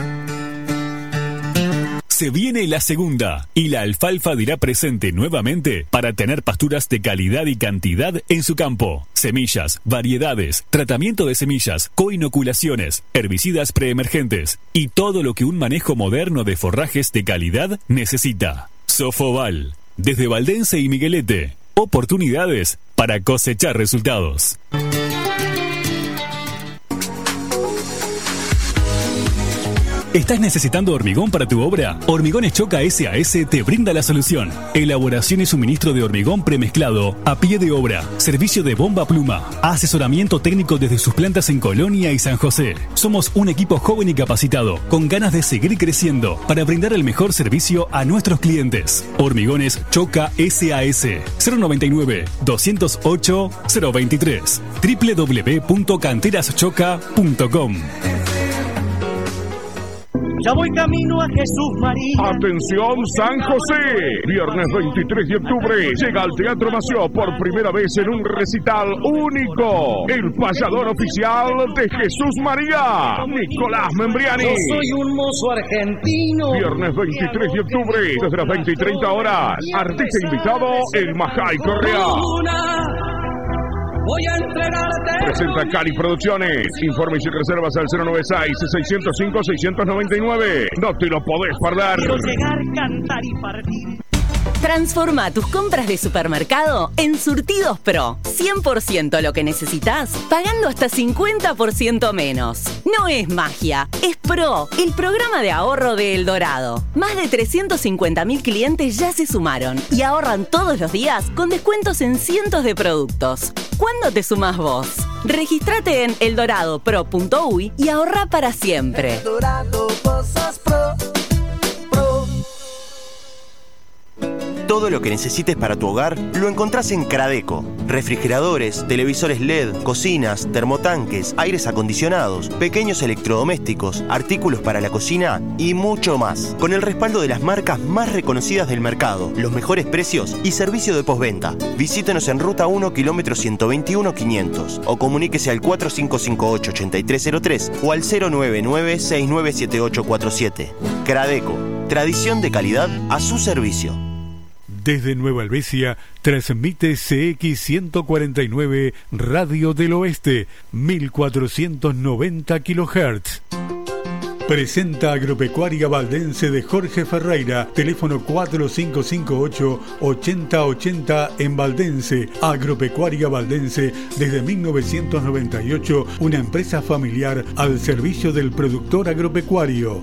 Se viene la segunda y la alfalfa dirá presente nuevamente para tener pasturas de calidad y cantidad en su campo. Semillas, variedades, tratamiento de semillas, coinoculaciones, herbicidas preemergentes y todo lo que un manejo moderno de forrajes de calidad necesita. Sofoval, desde Valdense y Miguelete, oportunidades para cosechar resultados. ¿Estás necesitando hormigón para tu obra? Hormigones Choca S A S te brinda la solución. Elaboración y suministro de hormigón premezclado a pie de obra. Servicio de bomba pluma. Asesoramiento técnico desde sus plantas en Colonia y San José. Somos un equipo joven y capacitado, con ganas de seguir creciendo para brindar el mejor servicio a nuestros clientes. Hormigones Choca S A S. cero noventa y nueve, doscientos ocho, cero veintitrés. doble u doble u doble u punto canteras choca punto com. Ya voy camino a Jesús María. Atención San José, viernes veintitrés de octubre llega al Teatro Mació por primera vez en un recital único, el payador oficial de Jesús María, Nicolás Membriani. Yo soy un mozo argentino. Viernes veintitrés de octubre, desde las veinte y treinta horas, artista invitado, el Majay Correa. Voy a entregarte. Presenta Cali Producciones. Informes y reservas al cero noventa y seis, seis cero cinco, seis nueve nueve. No te lo podés perder. Quiero llegar, cantar y partir. Transforma tus compras de supermercado en Surtidos Pro. cien por ciento lo que necesitas, pagando hasta cincuenta por ciento menos. No es magia, es Pro, el programa de ahorro de El Dorado. Más de trescientos cincuenta mil clientes ya se sumaron y ahorran todos los días con descuentos en cientos de productos. ¿Cuándo te sumás vos? Regístrate en eldorado pro punto uy y ahorra para siempre. El Dorado, cosas pro. Todo lo que necesites para tu hogar lo encontrás en Cradeco. Refrigeradores, televisores L E D, cocinas, termotanques, aires acondicionados, pequeños electrodomésticos, artículos para la cocina y mucho más. Con el respaldo de las marcas más reconocidas del mercado, los mejores precios y servicio de postventa. Visítenos en Ruta uno, kilómetro ciento veintiuno, quinientos o comuníquese al cuatro cinco cinco ocho, ocho tres cero tres o al cero nueve nueve, seis nueve siete ocho cuatro siete. Cradeco, tradición de calidad a su servicio. Desde Nueva Helvecia, transmite C X ciento cuarenta y nueve Radio del Oeste, mil cuatrocientos noventa kilohertz. Presenta Agropecuaria Valdense de Jorge Ferreira, teléfono cuatro cinco cinco ocho, ochenta ochenta en Valdense. Agropecuaria Valdense, desde mil novecientos noventa y ocho, una empresa familiar al servicio del productor agropecuario.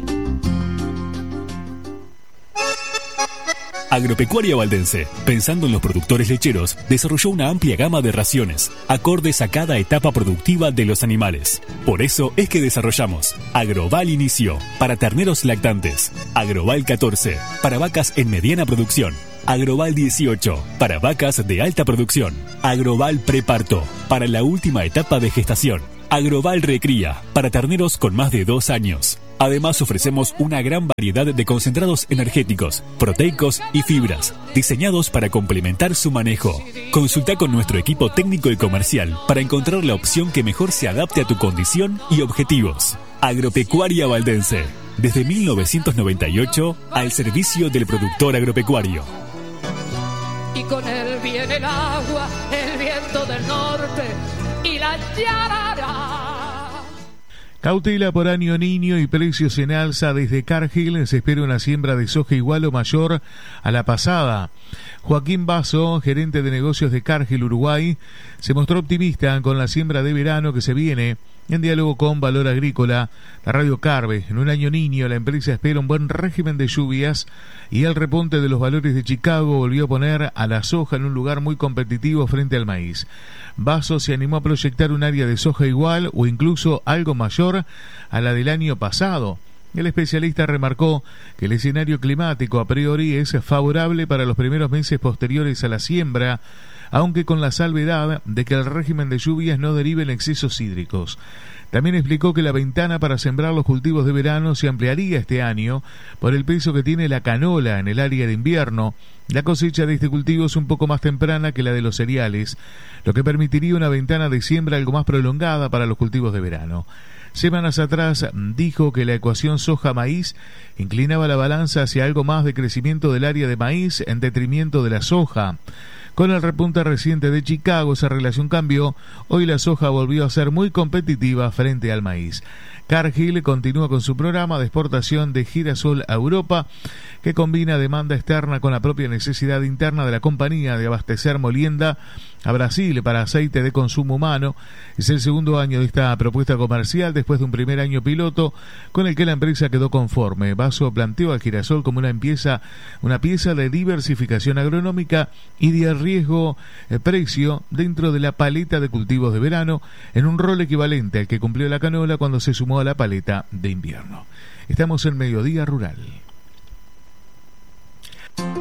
Agropecuaria Valdense, pensando en los productores lecheros, desarrolló una amplia gama de raciones, acordes a cada etapa productiva de los animales. Por eso es que desarrollamos Agroval Inicio, para terneros lactantes, Agroval catorce, para vacas en mediana producción, Agroval dieciocho, para vacas de alta producción, Agroval Preparto, para la última etapa de gestación, Agroval Recría, para terneros con más de dos años. Además ofrecemos una gran variedad de concentrados energéticos, proteicos y fibras, diseñados para complementar su manejo. Consulta con nuestro equipo técnico y comercial para encontrar la opción que mejor se adapte a tu condición y objetivos. Agropecuaria Valdense, desde mil novecientos noventa y ocho, al servicio del productor agropecuario. Y con él viene el agua, el viento del norte y la yarara. Cautela por año niño y precios en alza. Desde Cargill se espera una siembra de soja igual o mayor a la pasada. Joaquín Basso, gerente de negocios de Cargill Uruguay, se mostró optimista con la siembra de verano que se viene. En diálogo con Valor Agrícola, la Radio Carve, en un año niño la empresa espera un buen régimen de lluvias y el repunte de los valores de Chicago volvió a poner a la soja en un lugar muy competitivo frente al maíz. Basso se animó a proyectar un área de soja igual o incluso algo mayor a la del año pasado. El especialista remarcó que el escenario climático a priori es favorable para los primeros meses posteriores a la siembra, aunque con la salvedad de que el régimen de lluvias no derive en excesos hídricos. También explicó que la ventana para sembrar los cultivos de verano se ampliaría este año por el peso que tiene la canola en el área de invierno. La cosecha de este cultivo es un poco más temprana que la de los cereales, lo que permitiría una ventana de siembra algo más prolongada para los cultivos de verano. Semanas atrás dijo que la ecuación soja-maíz inclinaba la balanza hacia algo más de crecimiento del área de maíz en detrimento de la soja. Con el repunte reciente de Chicago, esa relación cambió. Hoy la soja volvió a ser muy competitiva frente al maíz. Cargill continúa con su programa de exportación de girasol a Europa, que combina demanda externa con la propia necesidad interna de la compañía de abastecer molienda a Brasil para aceite de consumo humano. Es el segundo año de esta propuesta comercial después de un primer año piloto con el que la empresa quedó conforme. Basso planteó al girasol como una pieza, una pieza de diversificación agronómica y de riesgo eh, precio dentro de la paleta de cultivos de verano, en un rol equivalente al que cumplió la canola cuando se sumó a la paleta de invierno. Estamos en Mediodía Rural.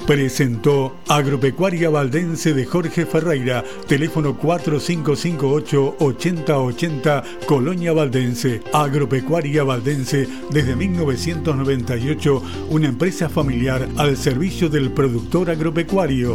Presentó Agropecuaria Valdense de Jorge Ferreira, teléfono cuatro cinco cinco ocho, ochenta ochenta, Colonia Valdense. Agropecuaria Valdense desde mil novecientos noventa y ocho, una empresa familiar al servicio del productor agropecuario.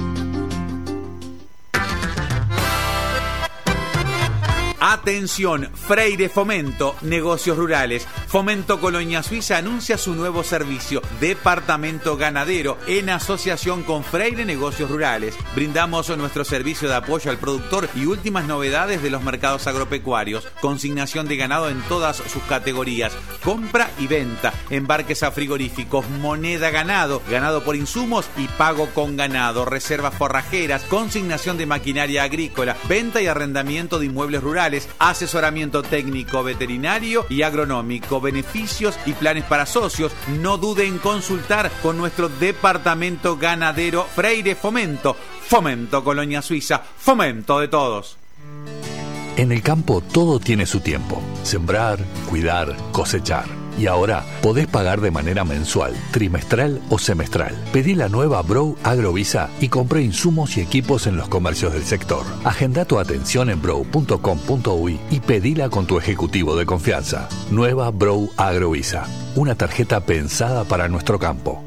Atención, Freire Fomento, negocios rurales. Fomento Colonia Suiza anuncia su nuevo servicio, Departamento Ganadero, en asociación con Freire Negocios Rurales. Brindamos nuestro servicio de apoyo al productor y últimas novedades de los mercados agropecuarios. Consignación de ganado en todas sus categorías, compra y venta, embarques a frigoríficos, moneda ganado, ganado por insumos y pago con ganado, reservas forrajeras, consignación de maquinaria agrícola, venta y arrendamiento de inmuebles rurales, asesoramiento técnico, veterinario y agronómico, beneficios y planes para socios. No dude en consultar con nuestro departamento ganadero Freire Fomento. Fomento Colonia Suiza, fomento de todos. En el campo todo tiene su tiempo. Sembrar, cuidar, cosechar. Y ahora podés pagar de manera mensual, trimestral o semestral. Pedí la nueva Brow Agrovisa y compré insumos y equipos en los comercios del sector. Agenda tu atención en brow punto com punto uy y pedila con tu ejecutivo de confianza. Nueva Brow Agrovisa, una tarjeta pensada para nuestro campo.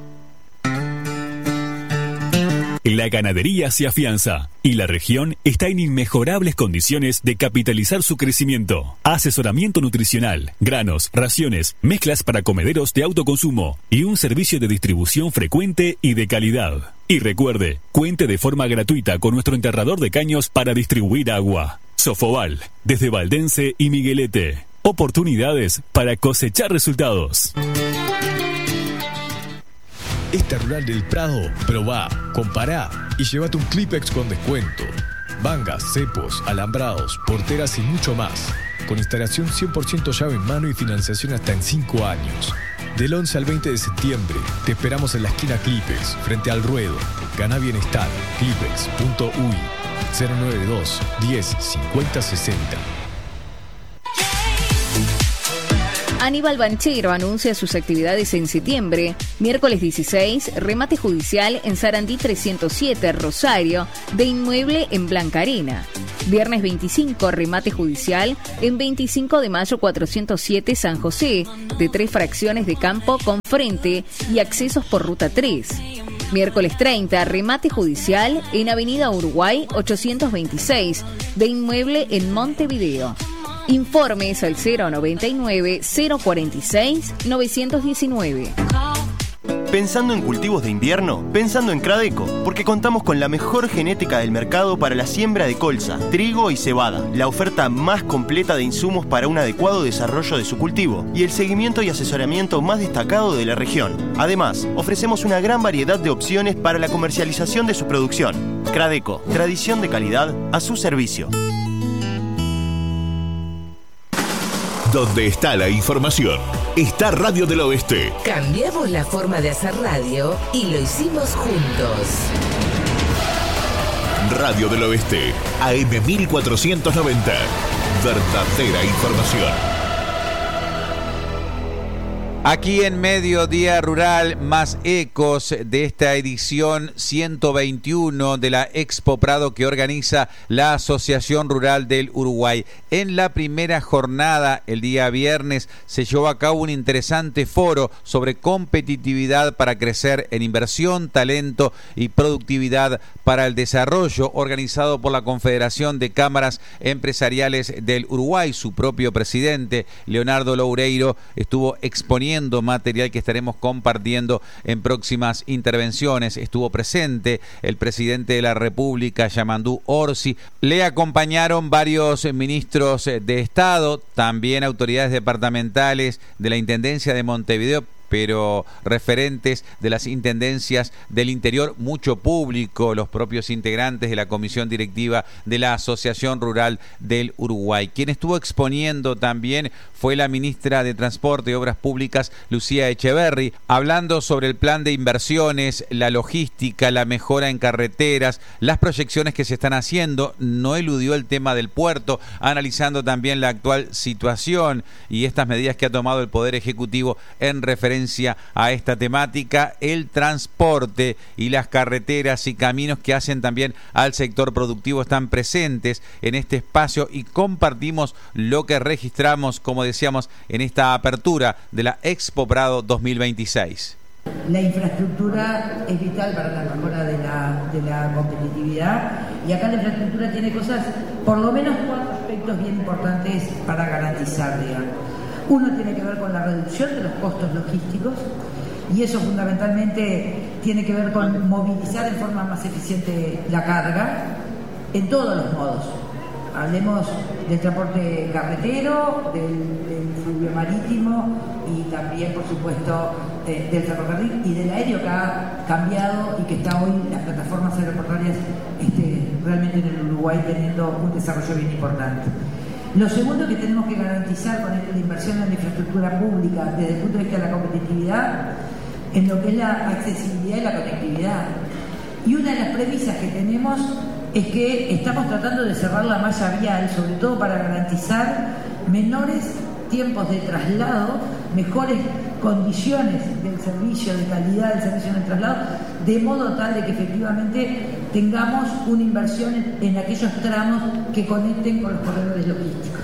La ganadería se afianza y la región está en inmejorables condiciones de capitalizar su crecimiento. Asesoramiento nutricional, granos, raciones, mezclas para comederos de autoconsumo y un servicio de distribución frecuente y de calidad. Y recuerde, cuente de forma gratuita con nuestro enterrador de caños para distribuir agua. Sofobal, desde Valdense y Miguelete. Oportunidades para cosechar resultados. Esta Rural del Prado, probá, compará y llévate un Clipex con descuento. Mangas, cepos, alambrados, porteras y mucho más. Con instalación cien por ciento llave en mano y financiación hasta en cinco años. Del once al veinte de septiembre, te esperamos en la esquina Clipex, frente al ruedo. Gana bienestar, clipex punto uy, cero nueve dos, diez, cincuenta, sesenta. Aníbal Banchero anuncia sus actividades en septiembre. Miércoles dieciséis, remate judicial en Sarandí trescientos siete, Rosario, de inmueble en Blanca Arena. Viernes veinticinco, remate judicial en veinticinco de mayo cuatrocientos siete, San José, de tres fracciones de campo con frente y accesos por ruta tres. Miércoles treinta, remate judicial en Avenida Uruguay ochocientos veintiséis, de inmueble en Montevideo. Informes al cero noventa y nueve, cero cuarenta y seis, novecientos diecinueve. Pensando en cultivos de invierno, pensando en Cradeco, porque contamos con la mejor genética del mercado para la siembra de colza, trigo y cebada, la oferta más completa de insumos para un adecuado desarrollo de su cultivo y el seguimiento y asesoramiento más destacado de la región. Además, ofrecemos una gran variedad de opciones para la comercialización de su producción. Cradeco, tradición de calidad a su servicio. Donde está la información, está Radio del Oeste. Cambiamos la forma de hacer radio y lo hicimos juntos. Radio del Oeste, A M mil cuatrocientos noventa. Verdadera información. Aquí en Mediodía Rural, más ecos de esta edición ciento veintiuno de la Expo Prado que organiza la Asociación Rural del Uruguay. En la primera jornada, el día viernes, se llevó a cabo un interesante foro sobre competitividad para crecer en inversión, talento y productividad para el desarrollo, organizado por la Confederación de Cámaras Empresariales del Uruguay. Su propio presidente, Leonardo Loureiro, estuvo exponiendo material que estaremos compartiendo en próximas intervenciones. Estuvo presente el presidente de la República, Yamandú Orsi. Le acompañaron varios ministros de Estado, también autoridades departamentales de la Intendencia de Montevideo, pero referentes de las intendencias del interior, mucho público, los propios integrantes de la comisión directiva de la Asociación Rural del Uruguay. Quien estuvo exponiendo también fue la ministra de Transporte y Obras Públicas, Lucía Echeverri, hablando sobre el plan de inversiones, la logística, la mejora en carreteras, las proyecciones que se están haciendo. No eludió el tema del puerto, analizando también la actual situación y estas medidas que ha tomado el Poder Ejecutivo en referencia referencia a esta temática, el transporte y las carreteras y caminos que hacen también al sector productivo están presentes en este espacio y compartimos lo que registramos, como decíamos, en esta apertura de la Expo Prado dos mil veintiséis. La infraestructura es vital para la mejora de la, de la competitividad, y acá la infraestructura tiene cosas, por lo menos cuatro aspectos bien importantes para garantizar, digamos. Uno tiene que ver con la reducción de los costos logísticos, y eso fundamentalmente tiene que ver con movilizar en forma más eficiente la carga en todos los modos. Hablemos del transporte carretero, del, del fluvial marítimo y también, por supuesto, eh, del ferrocarril y del aéreo, que ha cambiado y que está hoy las plataformas aeroportuarias este, realmente en el Uruguay teniendo un desarrollo bien importante. Lo segundo que tenemos que garantizar con la inversión en la infraestructura pública desde el punto de vista de la competitividad, en lo que es la accesibilidad y la conectividad. Y una de las premisas que tenemos es que estamos tratando de cerrar la malla vial, sobre todo para garantizar menores tiempos de traslado, mejores condiciones del servicio, de calidad del servicio en el traslado, de modo tal de que efectivamente tengamos una inversión en, en aquellos tramos que conecten con los corredores logísticos.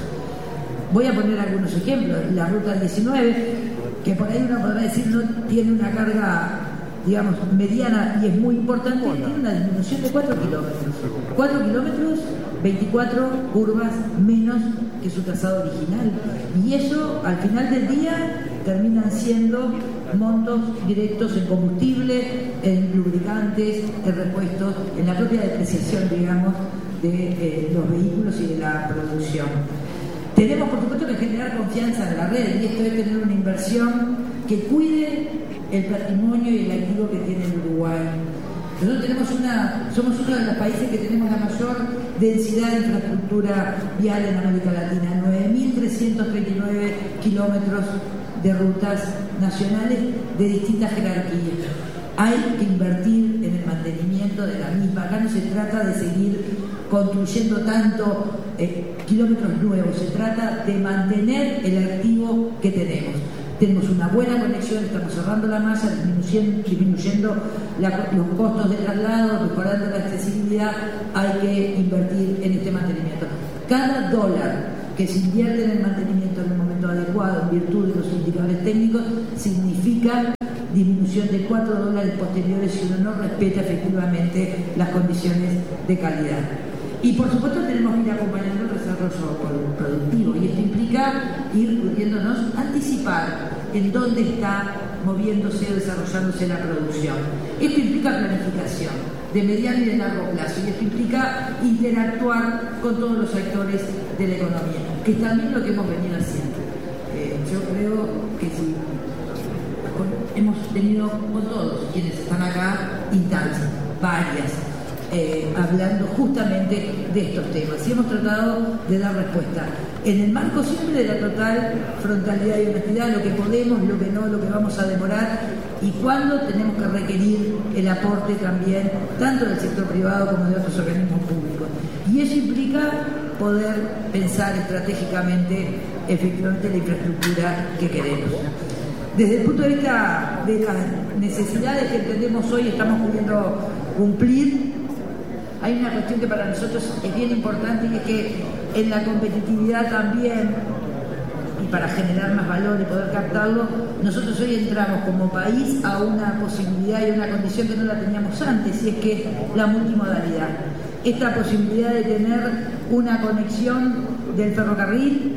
Voy a poner algunos ejemplos. La ruta diecinueve, que por ahí uno podrá decir no tiene una carga, digamos, mediana y es muy importante, tiene una disminución de cuatro kilómetros. cuatro kilómetros, veinticuatro curvas menos que su trazado original. Y eso, al final del día, terminan siendo montos directos en combustible, en lubricantes, en repuestos, en la propia depreciación, digamos, de eh, los vehículos y de la producción. Tenemos, por supuesto, que generar confianza en la red, y esto es tener una inversión que cuide el patrimonio y el activo que tiene el Uruguay. Nosotros tenemos una, somos uno de los países que tenemos la mayor densidad de infraestructura vial en América Latina, nueve mil trescientos treinta y nueve kilómetros de rutas nacionales de distintas jerarquías. Hay que invertir en el mantenimiento de la misma. Acá no se trata de seguir construyendo tanto eh, kilómetros nuevos, se trata de mantener el activo que tenemos. Tenemos una buena conexión, estamos cerrando la masa, disminuyendo, disminuyendo la, los costos de traslado, mejorando la accesibilidad. Hay que invertir en este mantenimiento. Cada dólar que se invierte en el mantenimiento en el momento adecuado, en virtud de los indicadores técnicos, significa disminución de cuatro dólares posteriores si uno no respeta efectivamente las condiciones de calidad. Y por supuesto tenemos que ir acompañando el desarrollo productivo, y esto implica ir pudiéndonos anticipar en dónde está moviéndose o desarrollándose la producción. Esto implica planificación de mediano y de largo plazo, y esto implica interactuar con todos los actores de la economía, que es también lo que hemos venido haciendo. Eh, yo creo que sí, con, hemos tenido con todos quienes están acá instancias, varias, Eh, hablando justamente de estos temas, y hemos tratado de dar respuesta en el marco siempre de la total frontalidad y honestidad, lo que podemos, lo que no, lo que vamos a demorar y cuándo tenemos que requerir el aporte también tanto del sector privado como de otros organismos públicos, y eso implica poder pensar estratégicamente efectivamente la infraestructura que queremos. Desde el punto de vista de las necesidades que entendemos hoy estamos pudiendo cumplir, hay una cuestión que para nosotros es bien importante, y es que en la competitividad también, y para generar más valor y poder captarlo, nosotros hoy entramos como país a una posibilidad y una condición que no la teníamos antes, y es que la multimodalidad. Esta posibilidad de tener una conexión del ferrocarril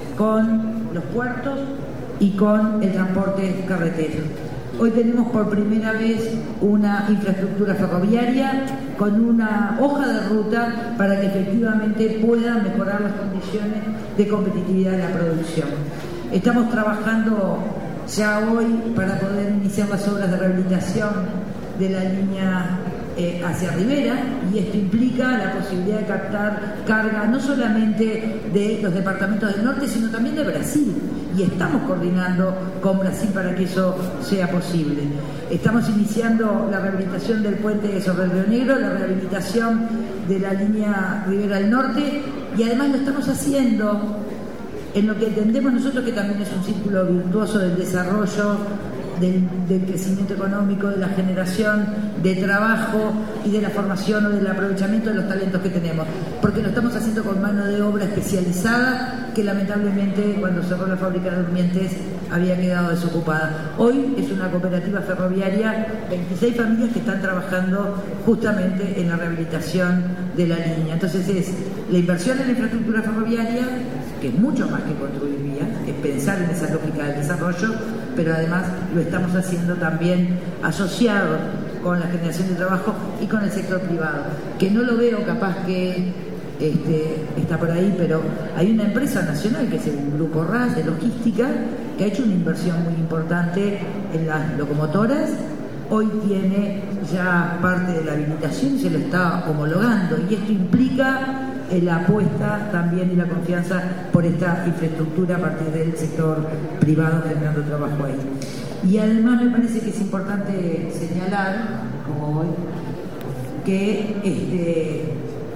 con los puertos y con el transporte carretero. Hoy tenemos por primera vez una infraestructura ferroviaria con una hoja de ruta para que efectivamente pueda mejorar las condiciones de competitividad de la producción. Estamos trabajando ya hoy para poder iniciar las obras de rehabilitación de la línea eh, hacia Rivera, y esto implica la posibilidad de captar carga no solamente de los departamentos del norte, sino también de Brasil. Y estamos coordinando con Brasil para que eso sea posible. Estamos iniciando la rehabilitación del puente sobre el Río Negro, la rehabilitación de la línea Rivera al Norte, y además lo estamos haciendo en lo que entendemos nosotros que también es un círculo virtuoso del desarrollo del, del crecimiento económico, de la generación de trabajo y de la formación o del aprovechamiento de los talentos que tenemos, porque lo estamos haciendo con mano de obra especializada que lamentablemente cuando cerró la fábrica de Durmientes había quedado desocupada. Hoy es una cooperativa ferroviaria, veintiséis familias que están trabajando justamente en la rehabilitación de la línea. Entonces es la inversión en la infraestructura ferroviaria, que es mucho más que construir vías, es pensar en esa lógica del desarrollo, pero además lo estamos haciendo también asociado con la generación de trabajo y con el sector privado, que no lo veo capaz que este, está por ahí, pero hay una empresa nacional que es el Grupo R A S de logística, que ha hecho una inversión muy importante en las locomotoras. Hoy tiene ya parte de la habilitación y se lo está homologando, y esto implica la apuesta también y la confianza por esta infraestructura a partir del sector privado generando trabajo ahí. Y además me parece que es importante señalar, como hoy, que este,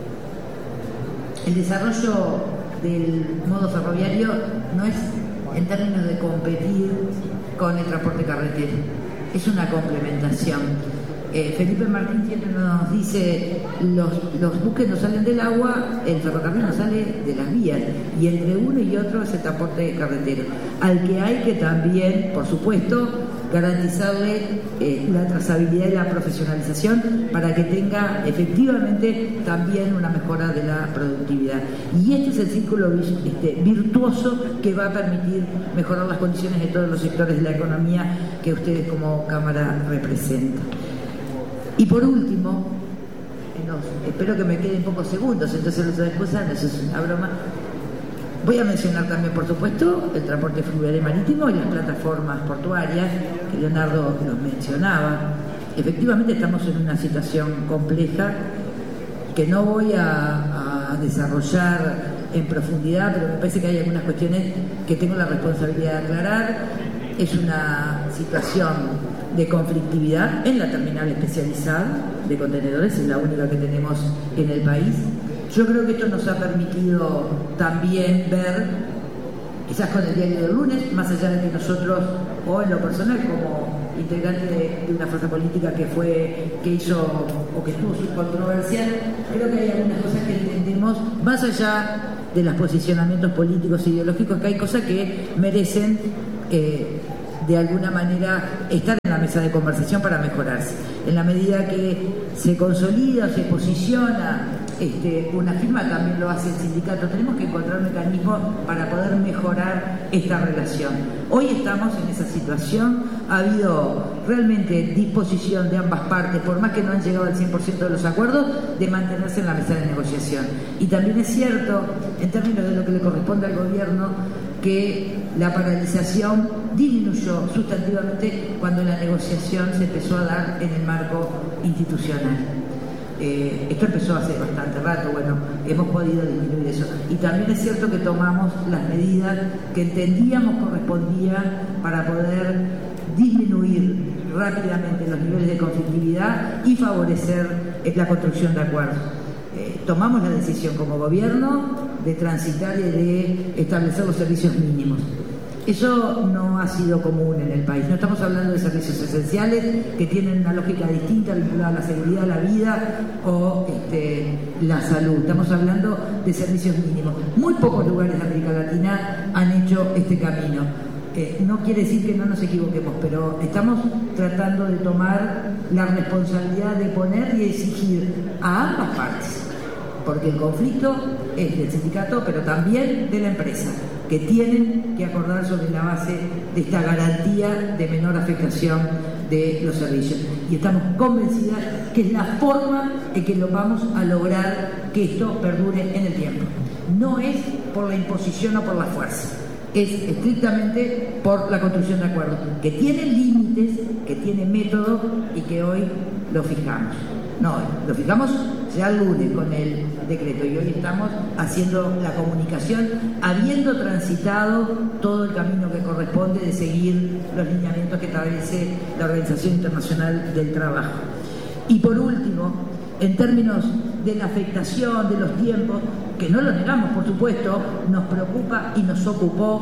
el desarrollo del modo ferroviario no es en términos de competir con el transporte carretero, es una complementación. Eh, Felipe Martín siempre nos dice, los, los buques no salen del agua, el ferrocarril no sale de las vías, y entre uno y otro es el transporte carretero, al que hay que también, por supuesto, garantizarle eh, la trazabilidad y la profesionalización para que tenga efectivamente también una mejora de la productividad. Y este es el círculo este, virtuoso que va a permitir mejorar las condiciones de todos los sectores de la economía que ustedes como Cámara representan. Y por último, no, espero que me queden pocos segundos, entonces los excusan, eso es una broma. Voy a mencionar también, por supuesto, el transporte fluvial y marítimo y las plataformas portuarias, que Leonardo los mencionaba. Efectivamente estamos en una situación compleja que no voy a, a desarrollar en profundidad, pero me parece que hay algunas cuestiones que tengo la responsabilidad de aclarar. Es una situación de conflictividad en la terminal especializada de contenedores, es la única que tenemos en el país. Yo creo que esto nos ha permitido también ver, quizás con el diario del lunes, más allá de que nosotros, o en lo personal como integrante de, de una fuerza política que fue, que hizo o que estuvo subcontroversial, creo que hay algunas cosas que entendemos, más allá de los posicionamientos políticos e ideológicos, que hay cosas que merecen eh, de alguna manera estar en la mesa de conversación para mejorarse. En la medida que se consolida o se posiciona este, una firma, también lo hace el sindicato. Tenemos que encontrar mecanismos para poder mejorar esta relación. Hoy estamos en esa situación, ha habido realmente disposición de ambas partes, por más que no han llegado al cien por ciento de los acuerdos, de mantenerse en la mesa de negociación. Y también es cierto, en términos de lo que le corresponde al gobierno, que la paralización disminuyó sustantivamente cuando la negociación se empezó a dar en el marco institucional. Eh, esto empezó hace bastante rato, bueno, hemos podido disminuir eso. Y también es cierto que tomamos las medidas que entendíamos correspondían para poder disminuir rápidamente los niveles de conflictividad y favorecer la construcción de acuerdos. Eh, tomamos la decisión como gobierno de transitar y de establecer los servicios mínimos. Eso no ha sido común en el país. No estamos hablando de servicios esenciales que tienen una lógica distinta vinculada a la seguridad, la vida o este, la salud. Estamos hablando de servicios mínimos. Muy pocos lugares de América Latina han hecho este camino. Eh, no quiere decir que no nos equivoquemos, pero estamos tratando de tomar la responsabilidad de poner y exigir a ambas partes, porque el conflicto es del sindicato, pero también de la empresa, que tienen que acordar sobre la base de esta garantía de menor afectación de los servicios. Y estamos convencidas que es la forma en que lo vamos a lograr que esto perdure en el tiempo. No es por la imposición o por la fuerza, es estrictamente por la construcción de acuerdos, que tienen límites, que tienen método y que hoy lo fijamos. No, lo fijamos ya el lunes con el decreto y hoy estamos haciendo la comunicación habiendo transitado todo el camino que corresponde de seguir los lineamientos que establece la Organización Internacional del Trabajo. Y por último, en términos de la afectación de los tiempos, que no lo negamos, por supuesto, nos preocupa y nos ocupó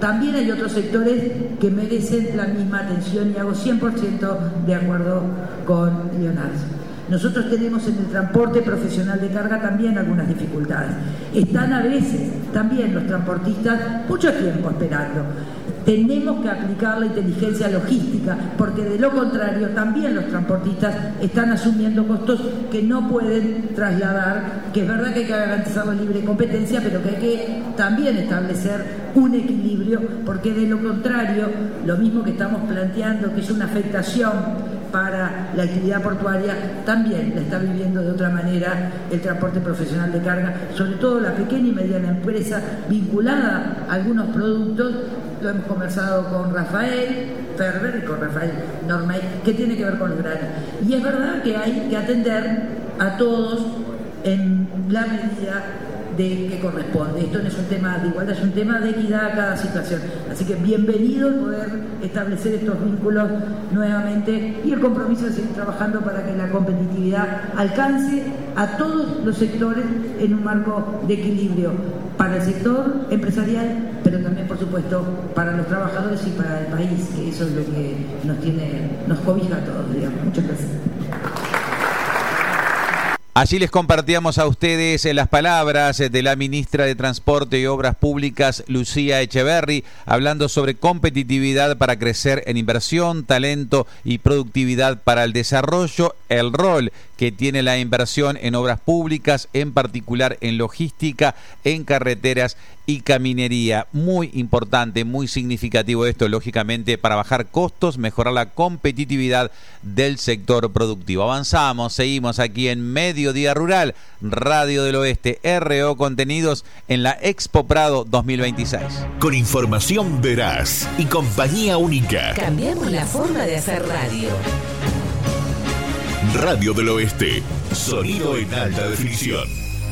también hay otros sectores que merecen la misma atención y hago cien por ciento de acuerdo con Leonardo. Nosotros tenemos en el transporte profesional de carga también algunas dificultades. Están a veces también los transportistas mucho tiempo esperando. Tenemos que aplicar la inteligencia logística, porque de lo contrario también los transportistas están asumiendo costos que no pueden trasladar, que es verdad que hay que garantizar la libre competencia, pero que hay que también establecer un equilibrio, porque de lo contrario, lo mismo que estamos planteando, que es una afectación para la actividad portuaria, también la está viviendo de otra manera el transporte profesional de carga, sobre todo la pequeña y mediana empresa vinculada a algunos productos. Lo hemos conversado con Rafael Ferber y con Rafael Normay, que tiene que ver con los granos. Y es verdad que hay que atender a todos en la medida de que corresponde. Esto no es un tema de igualdad, es un tema de equidad a cada situación. Así que bienvenido el poder establecer estos vínculos nuevamente y el compromiso de seguir trabajando para que la competitividad alcance a todos los sectores en un marco de equilibrio para el sector empresarial, pero también, por supuesto, para los trabajadores y para el país, que eso es lo que nos tiene, nos cobija a todos, digamos. Muchas gracias. Allí les compartíamos a ustedes las palabras de la ministra de Transporte y Obras Públicas, Lucía Echeverri, hablando sobre competitividad para crecer en inversión, talento y productividad para el desarrollo, el rol que tiene la inversión en obras públicas, en particular en logística, en carreteras y caminería. Muy importante, muy significativo esto, lógicamente, para bajar costos, mejorar la competitividad del sector productivo. Avanzamos, seguimos aquí en Mediodía Rural, Radio del Oeste, R O Contenidos, en la Expo Prado dos mil veintiséis. Con información veraz y compañía única. Cambiamos la forma de hacer radio. Radio del Oeste, sonido en alta definición.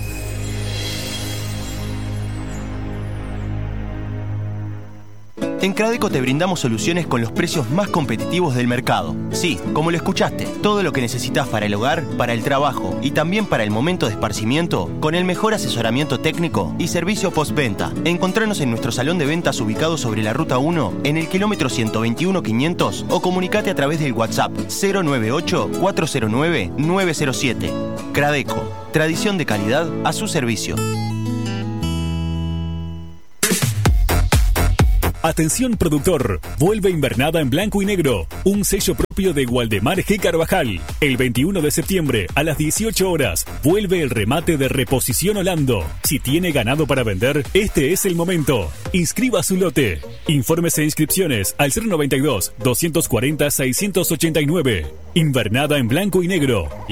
En Cradeco te brindamos soluciones con los precios más competitivos del mercado. Sí, como lo escuchaste, todo lo que necesitas para el hogar, para el trabajo y también para el momento de esparcimiento, con el mejor asesoramiento técnico y servicio postventa. Encontranos en nuestro salón de ventas ubicado sobre la Ruta uno, en el kilómetro ciento veintiuno quinientos, o comunicate a través del WhatsApp cero nueve ocho, cuatro cero nueve, nueve cero siete. Cradeco, tradición de calidad a su servicio. Atención productor, vuelve Invernada en Blanco y Negro, un sello propio de Waldemar G. Carvajal. El veintiuno de septiembre a las dieciocho horas vuelve el remate de Reposición Holando. Si tiene ganado para vender, este es el momento. Inscriba su lote. Informes e inscripciones al cero noventa y dos, doscientos cuarenta, seiscientos ochenta y nueve. Invernada en Blanco y Negro.